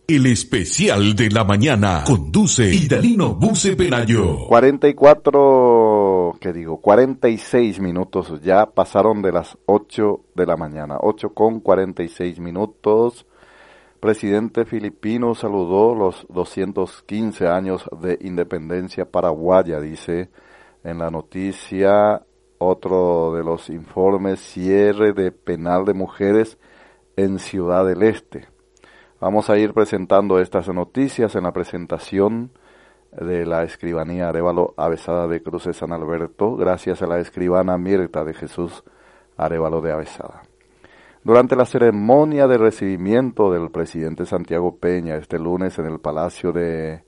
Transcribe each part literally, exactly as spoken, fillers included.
El especial de la mañana conduce Idalino Buce Penayo. cuarenta y cuatro, ¿qué digo? cuarenta y seis minutos, ya pasaron de las ocho de la mañana, ocho con cuarenta y seis minutos. Presidente filipino saludó los doscientos quince años de independencia paraguaya, dice en la noticia. Otro de los informes, cierre de penal de mujeres en Ciudad del Este. Vamos a ir presentando estas noticias en la presentación de la escribanía Arévalo Avezada de Cruces San Alberto, gracias a la escribana Mirta de Jesús Arévalo de Avezada. Durante la ceremonia de recibimiento del presidente Santiago Peña este lunes en el Palacio de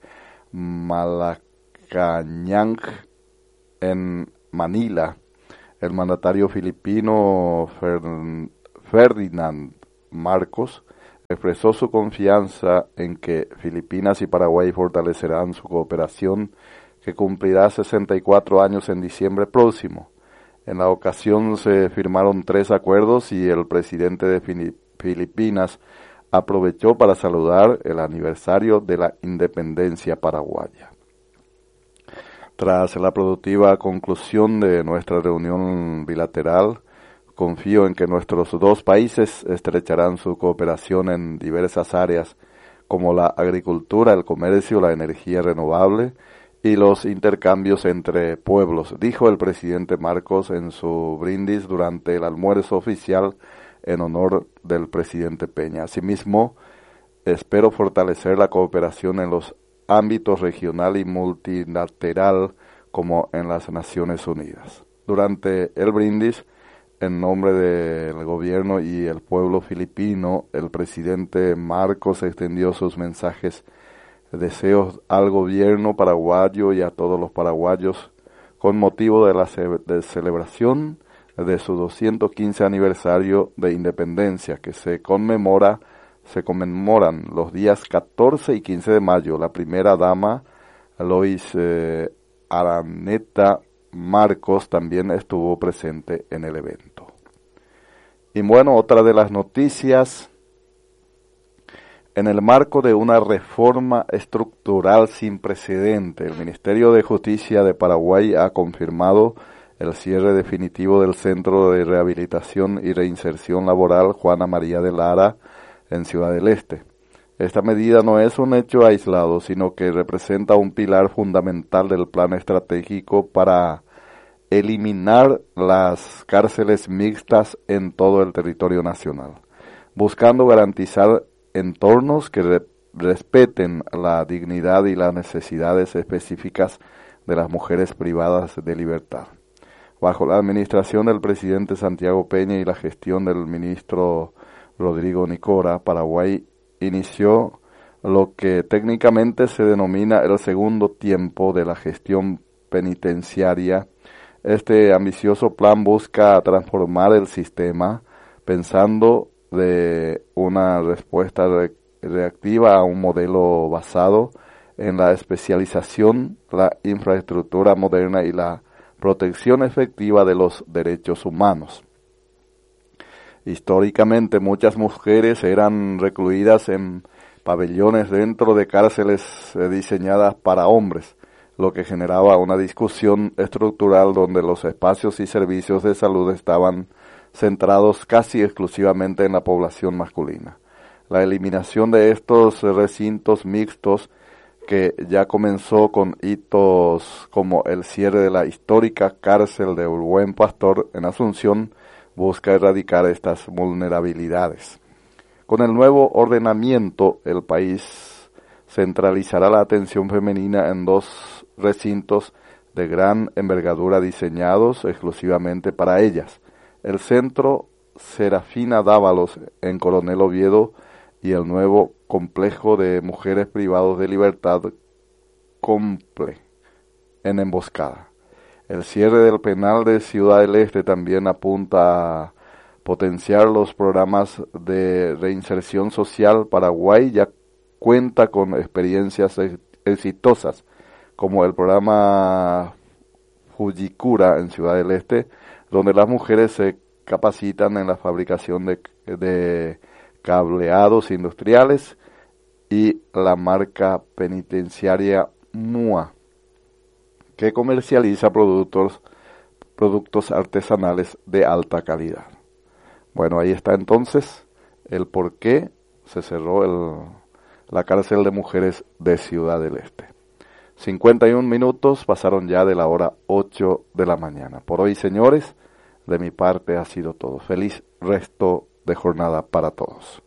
Malacañang en Manila, el mandatario filipino Ferdinand Marcos expresó su confianza en que Filipinas y Paraguay fortalecerán su cooperación, que cumplirá sesenta y cuatro años en diciembre próximo. En la ocasión se firmaron tres acuerdos y el presidente de Filipinas aprovechó para saludar el aniversario de la independencia paraguaya. Tras la productiva conclusión de nuestra reunión bilateral, confío en que nuestros dos países estrecharán su cooperación en diversas áreas como la agricultura, el comercio, la energía renovable y los intercambios entre pueblos, dijo el presidente Marcos en su brindis durante el almuerzo oficial en honor del presidente Peña. Asimismo, espero fortalecer la cooperación en los ámbitos regional y multilateral como en las Naciones Unidas. Durante el brindis, en nombre del gobierno y el pueblo filipino, el presidente Marcos extendió sus mensajes, deseos al gobierno paraguayo y a todos los paraguayos con motivo de la ce- de celebración de su doscientos quince aniversario de independencia, que se conmemora, se conmemoran los días catorce y quince de mayo. La primera dama, Lois eh, Araneta Marcos, también estuvo presente en el evento. Y bueno, otra de las noticias, en el marco de una reforma estructural sin precedente, el Ministerio de Justicia de Paraguay ha confirmado el cierre definitivo del Centro de Rehabilitación y Reinserción Laboral Juana María de Lara en Ciudad del Este. Esta medida no es un hecho aislado, sino que representa un pilar fundamental del plan estratégico para eliminar las cárceles mixtas en todo el territorio nacional, buscando garantizar entornos que re- respeten la dignidad y las necesidades específicas de las mujeres privadas de libertad. Bajo la administración del presidente Santiago Peña y la gestión del ministro Rodrigo Nicora, Paraguay inició lo que técnicamente se denomina el segundo tiempo de la gestión penitenciaria. Este ambicioso plan busca transformar el sistema pensando de una respuesta re- reactiva a un modelo basado en la especialización, la infraestructura moderna y la protección efectiva de los derechos humanos. Históricamente, muchas mujeres eran recluidas en pabellones dentro de cárceles eh, diseñadas para hombres, lo que generaba una discusión estructural donde los espacios y servicios de salud estaban centrados casi exclusivamente en la población masculina. La eliminación de estos recintos mixtos, que ya comenzó con hitos como el cierre de la histórica cárcel de Buen Pastor en Asunción, busca erradicar estas vulnerabilidades. Con el nuevo ordenamiento, el país centralizará la atención femenina en dos recintos de gran envergadura diseñados exclusivamente para ellas: el Centro Serafina Dávalos en Coronel Oviedo y el nuevo complejo de mujeres privados de libertad Comple en Emboscada. El cierre del penal de Ciudad del Este también apunta a potenciar los programas de reinserción social. Paraguay ya cuenta con experiencias exitosas como el programa Fujikura en Ciudad del Este, donde las mujeres se capacitan en la fabricación de, de cableados industriales y la marca penitenciaria M U A, que comercializa productos, productos artesanales de alta calidad. Bueno, ahí está entonces el por qué se cerró el, la cárcel de mujeres de Ciudad del Este. cincuenta y un minutos pasaron ya de la hora ocho de la mañana. Por hoy, señores, de mi parte ha sido todo. Feliz resto de jornada para todos.